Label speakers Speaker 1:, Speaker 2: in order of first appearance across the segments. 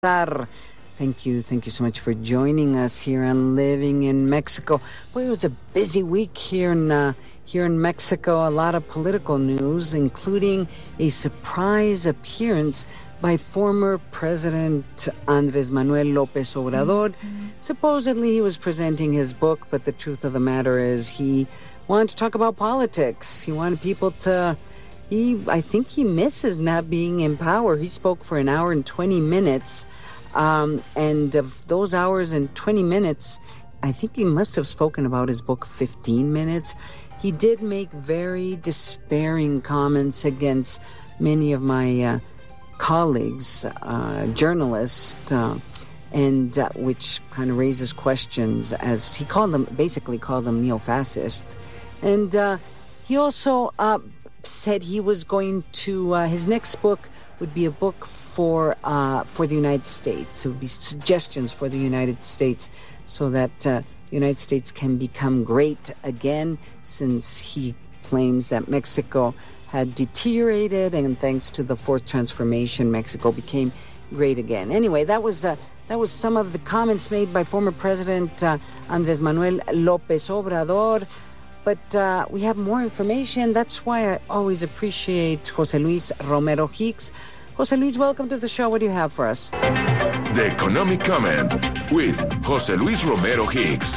Speaker 1: Thank you so much for joining us here on Living in Mexico. Boy, it was a busy week here in Mexico. A lot of political news, including a surprise appearance by former President Andrés Manuel López Obrador. Supposedly he was presenting his book, but the truth of the matter is he wanted to talk about politics. He wanted people to... I think he misses not being in power. He spoke for an hour and 20 minutes. And of those hours and 20 minutes, I think he must have spoken about his book 15 minutes. He did make very despairing comments against many of my colleagues, journalists, and which kind of raises questions, as he basically called them neo-fascist. And he also said he was going to, his next book would be a book for the United States. It would be suggestions for the United States so that the United States can become great again, since he claims that Mexico had deteriorated, and thanks to the fourth transformation, Mexico became great again. Anyway, that was some of the comments made by former President Andrés Manuel López Obrador. But we have more information. That's why I always appreciate José Luis Romero Hicks. José Luis, welcome to the show. What do you have for us?
Speaker 2: The Economic Comment with José Luis Romero Hicks.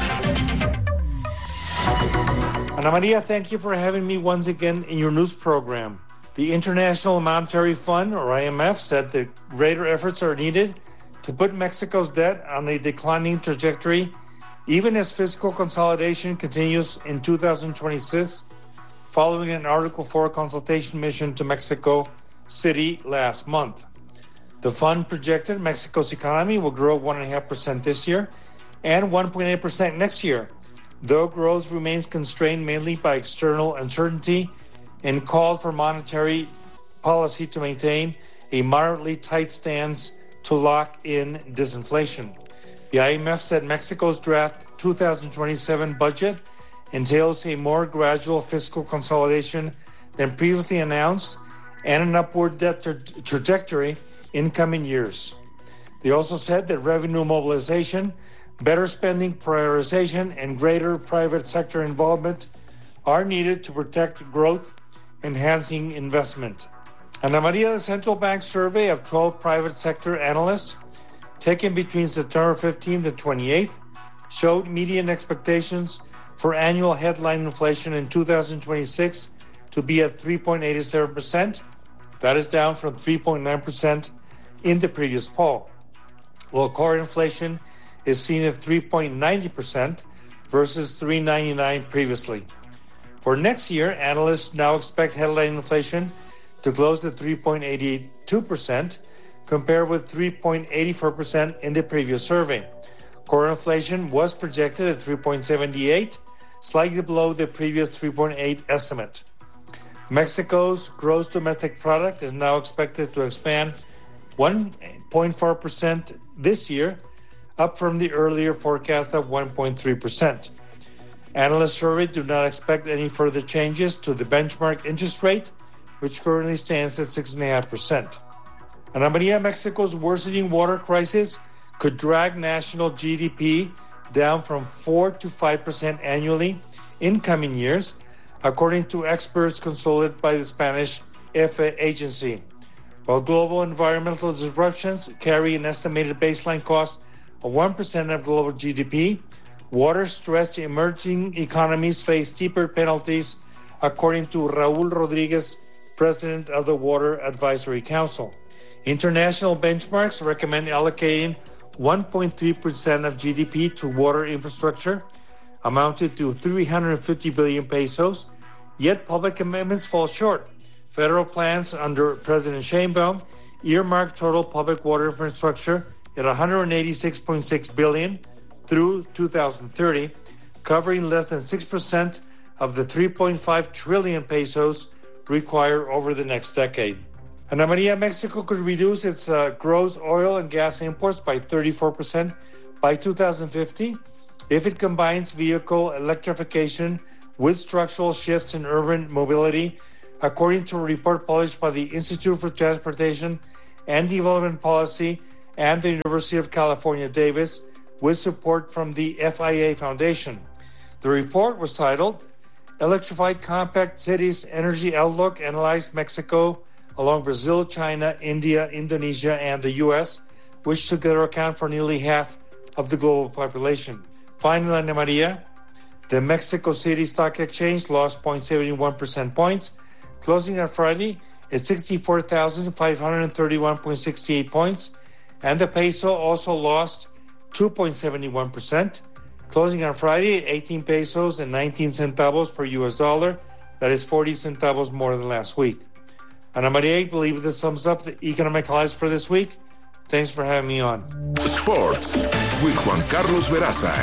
Speaker 3: Ana Maria, thank you for having me once again in your news program. The International Monetary Fund, or IMF, said that greater efforts are needed to put Mexico's debt on a declining trajectory, even as fiscal consolidation continues in 2026, following an Article 4 consultation mission to Mexico City last month. The fund projected Mexico's economy will grow 1.5% this year and 1.8% next year, though growth remains constrained mainly by external uncertainty, and called for monetary policy to maintain a moderately tight stance to lock in disinflation. The IMF said Mexico's draft 2027 budget entails a more gradual fiscal consolidation than previously announced and an upward debt trajectory in coming years. They also said that revenue mobilization, better spending prioritization, and greater private sector involvement are needed to protect growth, enhancing investment. Ana Maria, the central bank survey of 12 private sector analysts taken between September 15th and 28th showed median expectations for annual headline inflation in 2026 to be at 3.87%. That is down from 3.9% in the previous poll, while core inflation is seen at 3.90% versus 3.99% previously. For next year, analysts now expect headline inflation to close at 3.82%, compared with 3.84% in the previous survey. Core inflation was projected at 3.78%, slightly below the previous 3.8% estimate. Mexico's gross domestic product is now expected to expand 1.4% this year, up from the earlier forecast of 1.3%. Analysts surveyed do not expect any further changes to the benchmark interest rate, which currently stands at 6.5%. Ana Maria, Mexico's worsening water crisis could drag national GDP down from 4 to 5% annually in coming years, according to experts consulted by the Spanish EFE agency. While global environmental disruptions carry an estimated baseline cost of 1% of global GDP, water-stressed emerging economies face steeper penalties, according to Raúl Rodríguez, president of the Water Advisory Council. International benchmarks recommend allocating 1.3% of GDP to water infrastructure, amounted to 350 billion pesos, yet public commitments fall short. Federal plans under President Sheinbaum earmark total public water infrastructure at 186.6 billion through 2030, covering less than 6% of the 3.5 trillion pesos required over the next decade. Ana Maria, Mexico could reduce its gross oil and gas imports by 34% by 2050 if it combines vehicle electrification with structural shifts in urban mobility, according to a report published by the Institute for Transportation and Development Policy and the University of California, Davis, with support from the FIA Foundation. The report was titled Electrified Compact Cities Energy Outlook Analyzed Mexico along Brazil, China, India, Indonesia, and the U.S., which together account for nearly half of the global population. Finally, Ana Maria, the Mexico City Stock Exchange lost 0.71% points, closing on Friday at 64,531.68 points, and the peso also lost 2.71%, closing on Friday at 18 pesos and 19 centavos per U.S. dollar. That is 40 centavos more than last week. Ana Maria, I believe this sums up the economic highlights for this week. Thanks for having me on.
Speaker 2: Sports with Juan Carlos Veraza.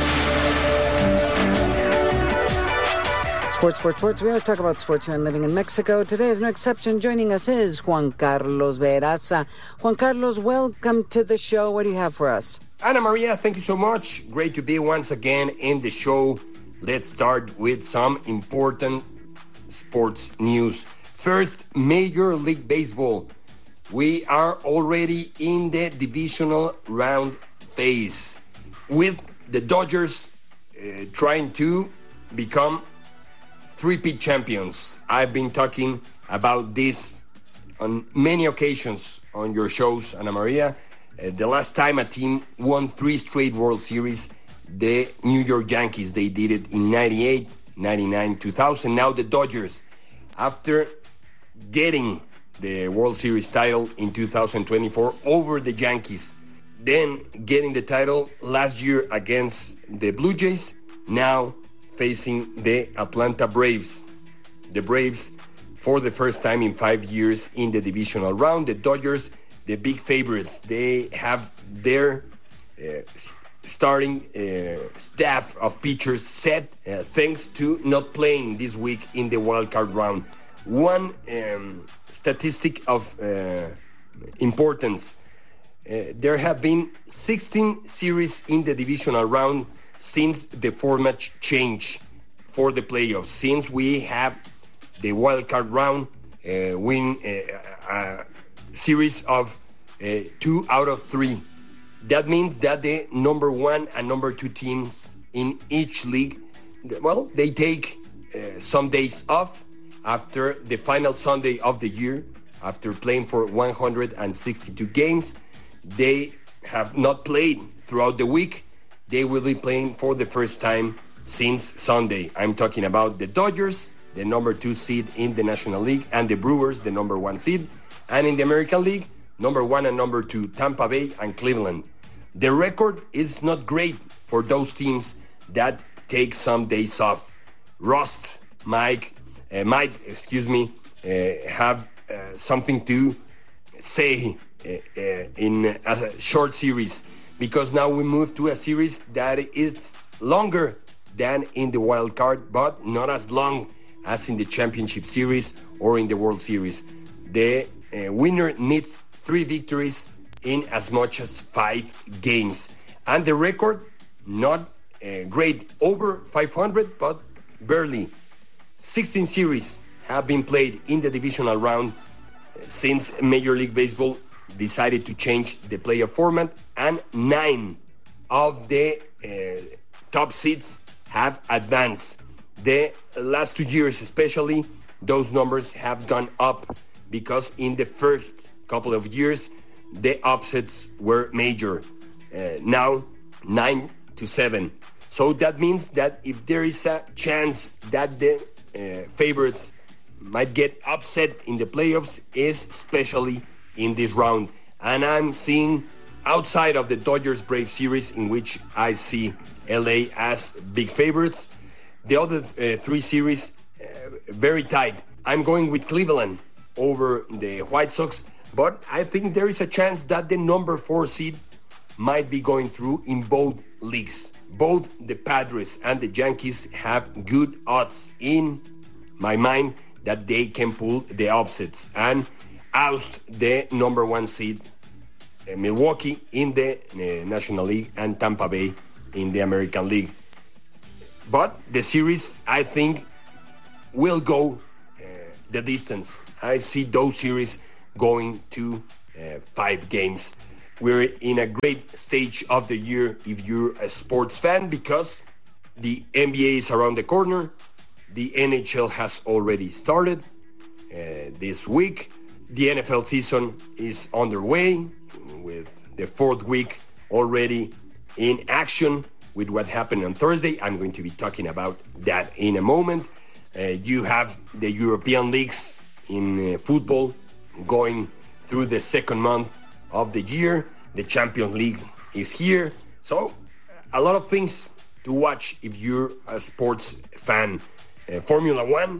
Speaker 1: Sports. We always talk about sports here on Living in Mexico. Today is no exception. Joining us is Juan Carlos Veraza. Juan Carlos, welcome to the show. What do you have for us?
Speaker 4: Ana Maria, thank you so much. Great to be once again in the show. Let's start with some important sports news. First, Major League Baseball. We are already in the divisional round phase, with the Dodgers trying to become three-peat champions. I've been talking about this on many occasions on your shows, Ana Maria. The last time a team won 3 straight World Series, the New York Yankees, they did it in 98, 99, 2000. Now the Dodgers, after getting the World Series title in 2024 over the Yankees, then getting the title last year against the Blue Jays, now facing the Atlanta Braves. The Braves, for the first time in 5 years in the divisional round. The Dodgers, the big favorites, they have their starting staff of pitchers set thanks to not playing this week in the wild card round. One statistic of importance, there have been 16 series in the divisional round since the format change for the playoffs. Since we have the wild card round, win a series of 2 out of 3. That means that the number 1 and number 2 teams in each league, well, they take some days off after the final Sunday of the year. After playing for 162 games, they have not played throughout the week. They will be playing for the first time since Sunday. I'm talking about the Dodgers, the number 2 seed in the National League, and the Brewers, the number 1 seed. And in the American League, number 1 and number 2, Tampa Bay and Cleveland. The record is not great for those teams that take some days off. Rust might have something to say in a short series, because now we move to a series that is longer than in the wild card, but not as long as in the championship series or in the World Series. The winner needs 3 victories in as much as 5 games. And the record, not great, over 500, but barely. 16 series have been played in the divisional round since Major League Baseball decided to change the playoff format, and 9 of the top seeds have advanced. The last 2 years especially, those numbers have gone up, because in the first couple of years, the upsets were major. Now, 9-7. So that means that if there is a chance that the favorites might get upset in the playoffs, is especially in this round. And I'm seeing, outside of the Dodgers-Braves series, in which I see LA as big favorites, the other 3 series very tight. I'm going with Cleveland over the White Sox, but I think there is a chance that the number 4 seed might be going through in both leagues. Both the Padres and the Yankees have good odds in my mind that they can pull the upsets and oust the number 1 seed, Milwaukee, in the National League, and Tampa Bay in the American League. But the series, I think, will go the distance. I see those series going to 5 games. we're in a great stage of the year if you're a sports fan, because the NBA is around the corner. The NHL has already started this week. The NFL season is underway with the fourth week already in action with what happened on Thursday. I'm going to be talking about that in a moment. You have the European leagues in football going through the second month of the year. The Champions League is here. So a lot of things to watch if you're a sports fan. Formula One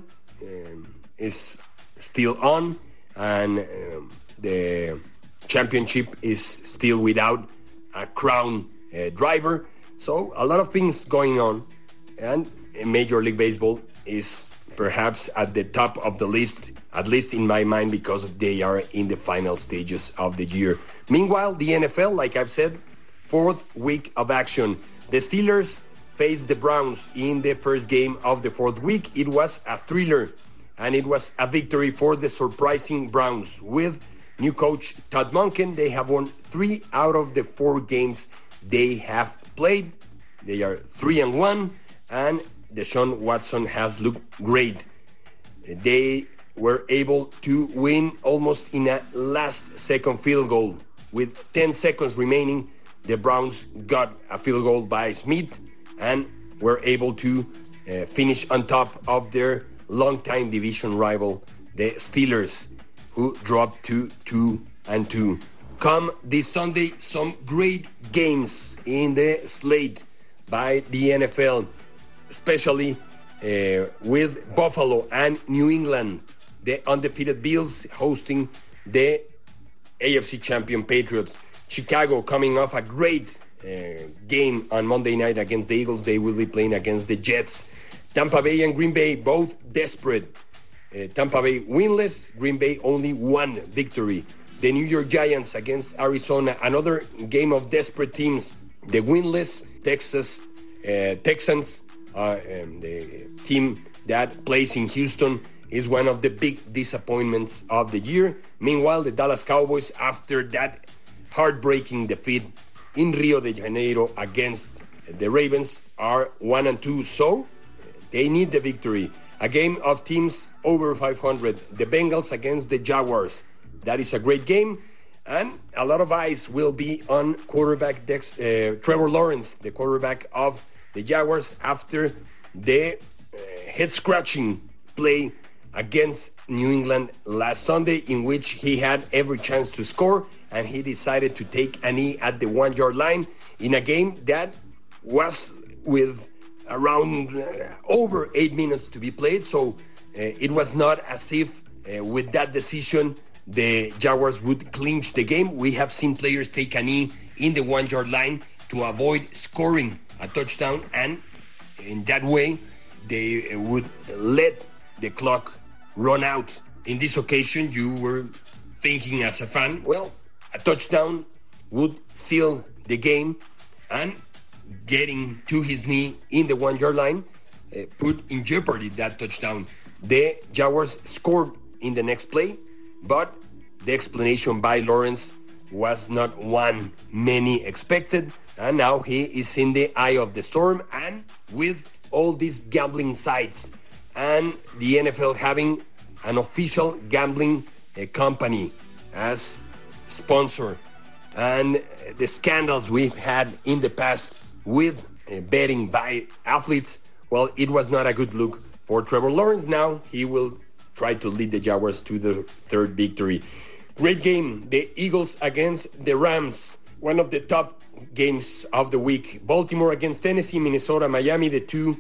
Speaker 4: is still on, and the championship is still without a crown driver. So a lot of things going on, and Major League Baseball is perhaps at the top of the list, at least in my mind, because they are in the final stages of the year. Meanwhile, the NFL, like I've said, fourth week of action. The Steelers faced the Browns in the first game of the fourth week. It was a thriller, and it was a victory for the surprising Browns. With new coach Todd Monken, they have won 3 out of the 4 games they have played. They are 3-1, and Deshaun Watson has looked great. They were able to win almost in a last-second field goal. With 10 seconds remaining, the Browns got a field goal by Smith and were able to finish on top of their longtime division rival, the Steelers, who dropped to 2-2. Come this Sunday, some great games in the slate by the NFL, especially with Buffalo and New England, the undefeated Bills hosting the AFC champion Patriots. Chicago coming off a great game on Monday night against the Eagles. They will be playing against the Jets. Tampa Bay and Green Bay both desperate. Tampa Bay winless, Green Bay only one victory. The New York Giants against Arizona, another game of desperate teams. The winless Texans, the team that plays in Houston, is one of the big disappointments of the year. Meanwhile, the Dallas Cowboys, after that heartbreaking defeat in Rio de Janeiro against the Ravens, are 1-2, so they need the victory. A game of teams over 500. The Bengals against the Jaguars. That is a great game, and a lot of eyes will be on quarterback Trevor Lawrence, the quarterback of the Jaguars, after the head-scratching play against New England last Sunday, in which he had every chance to score, and he decided to take a knee at the 1-yard line in a game that was with around over 8 minutes to be played. So it was not as if with that decision the Jaguars would clinch the game. We have seen players take a knee in the 1-yard line to avoid scoring a touchdown, and in that way they would let the clock run out. In this occasion, you were thinking as a fan, well, a touchdown would seal the game, and getting to his knee in the 1-yard line put in jeopardy that touchdown. The Jaguars scored in the next play, but the explanation by Lawrence was not one many expected, and now he is in the eye of the storm. And with all these gambling sites and the NFL having an official gambling company as sponsor, and the scandals we've had in the past with betting by athletes, well, it was not a good look for Trevor Lawrence. Now he will try to lead the Jaguars to the third victory. Great game, the Eagles against the Rams, one of the top games of the week. Baltimore against Tennessee, Minnesota, Miami, the two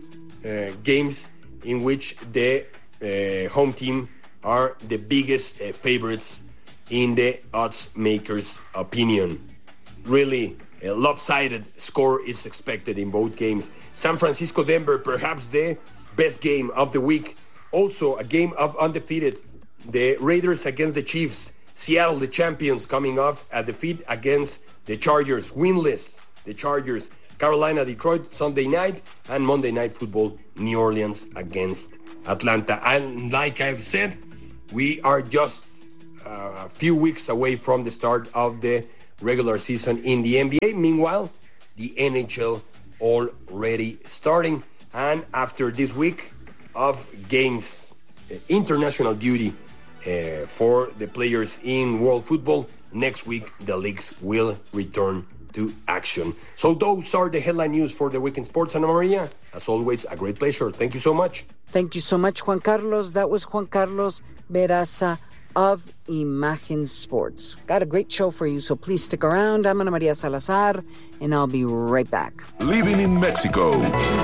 Speaker 4: games in which the home team are the biggest favorites in the odds makers' opinion. Really, a lopsided score is expected in both games. San Francisco, Denver, perhaps the best game of the week. Also, a game of undefeated. The Raiders against the Chiefs. Seattle, the champions, coming off a defeat against the Chargers. Winless, the Chargers. Carolina, Detroit, Sunday night. And Monday Night Football, New Orleans against Atlanta. And like I've said, we are just a few weeks away from the start of the regular season in the NBA. Meanwhile, the NHL already starting. And after this week of games, international duty for the players in world football, next week the leagues will return to action. So those are the headline news for the week in sports. Ana Maria, as always, a great pleasure. Thank you so much.
Speaker 1: Thank you so much, Juan Carlos. That was Juan Carlos Veraza of Imagen Sports. Got a great show for you, so please stick around. I'm Ana Maria Salazar, and I'll be right back.
Speaker 2: Living in Mexico.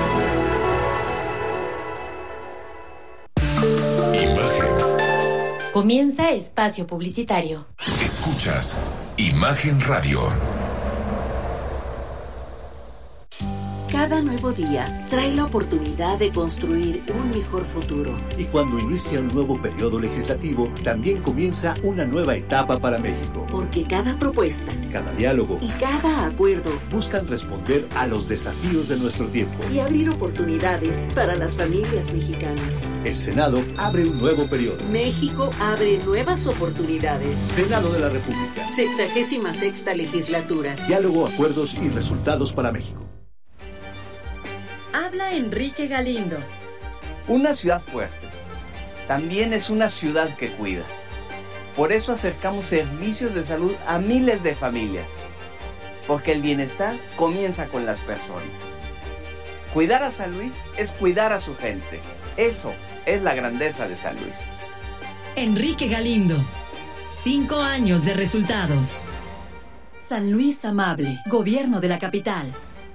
Speaker 2: Imagen.
Speaker 5: Comienza espacio publicitario.
Speaker 2: Escuchas Imagen Radio.
Speaker 6: Cada nuevo día trae la oportunidad de construir un mejor futuro.
Speaker 7: Y cuando inicia un nuevo periodo legislativo, también comienza una nueva etapa para México.
Speaker 6: Porque cada propuesta,
Speaker 7: cada diálogo
Speaker 6: y cada acuerdo
Speaker 7: buscan responder a los desafíos de nuestro tiempo
Speaker 6: y abrir oportunidades para las familias mexicanas.
Speaker 7: El Senado abre un nuevo periodo.
Speaker 6: México abre nuevas oportunidades.
Speaker 7: Senado de la República.
Speaker 6: 66ª legislatura.
Speaker 7: Diálogo, acuerdos y resultados para México.
Speaker 5: Habla Enrique Galindo.
Speaker 8: Una ciudad fuerte también es una ciudad que cuida. Por eso acercamos servicios de salud a miles de familias. Porque el bienestar comienza con las personas. Cuidar a San Luis es cuidar a su gente. Eso es la grandeza de San Luis.
Speaker 5: Enrique Galindo. 5 años de resultados. San Luis Amable, Gobierno de la Capital.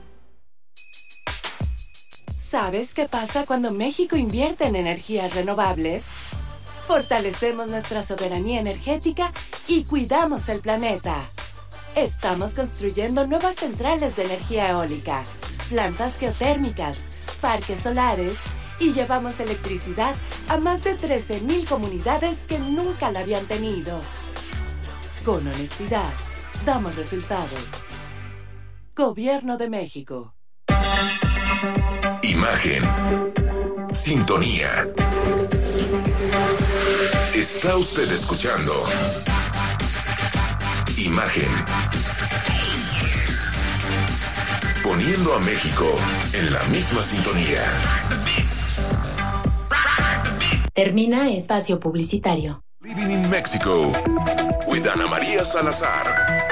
Speaker 9: ¿Sabes qué pasa cuando México invierte en energías renovables? Fortalecemos nuestra soberanía energética y cuidamos el planeta. Estamos construyendo nuevas centrales de energía eólica, plantas geotérmicas, parques solares y llevamos electricidad a más de 13,000 comunidades que nunca la habían tenido. Con honestidad, damos resultados. Gobierno de México.
Speaker 2: Imagen. Sintonía. Está usted escuchando Imagen. Poniendo a México en la misma sintonía.
Speaker 5: Termina espacio publicitario.
Speaker 2: Living in Mexico with Ana María Salazar.